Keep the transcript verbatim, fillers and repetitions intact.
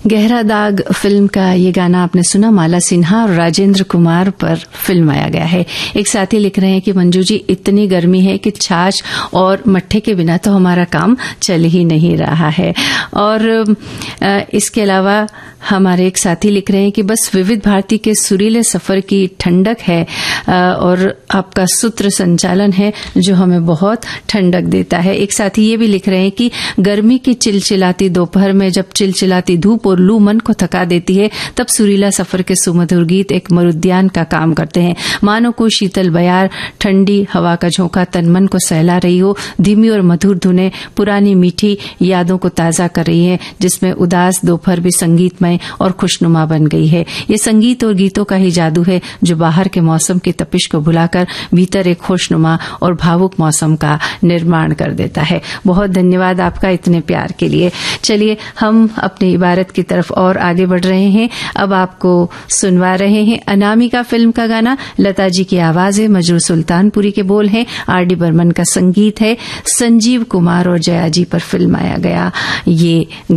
गहरा दाग फिल्म का ये गाना आपने सुना, माला सिन्हा और राजेंद्र कुमार पर फिल्माया गया है। एक साथी लिख रहे हैं कि मंजू जी, इतनी गर्मी है कि छाछ और मट्ठे के बिना तो हमारा काम चल ही नहीं रहा है। और इसके अलावा हमारे एक साथी लिख रहे हैं कि बस विविध भारती के सुरीले सफर की ठंडक है और आपका सूत्र संचालन है जो हमें बहुत ठंडक देता है। एक साथी ये भी लिख रहे हैं कि गर्मी की चिलचिलाती दोपहर में जब चिलचिलाती धूप और लू मन को थका देती है, तब सुरीला सफर के सुमधुर गीत एक मरुद्यान का काम करते हैं। मानो को शीतल बयार, ठंडी हवा का झोंका तन मन को सहला रही हो। धीमी और मधुर धुनें पुरानी मीठी यादों को ताजा कर रही है, जिसमें उदास दोपहर भी संगीतमय और खुशनुमा बन गई है। ये संगीत और गीतों का ही जादू है जो बाहर के मौसम की तपिश को भुलाकर भीतर एक खुशनुमा और भावुक मौसम का निर्माण कर देता है। बहुत धन्यवाद आपका इतने प्यार के लिए। चलिए हम अपनी इबारत की तरफ और आगे बढ़ रहे हैं। अब आपको सुनवा रहे हैं अनामिका फिल्म का गाना। लता जी की आवाज है, मजरूर सुल्तानपुरी के बोल हैं, आर डी बर्मन का संगीत है, संजीव कुमार और जया जी पर फिल्माया गया ये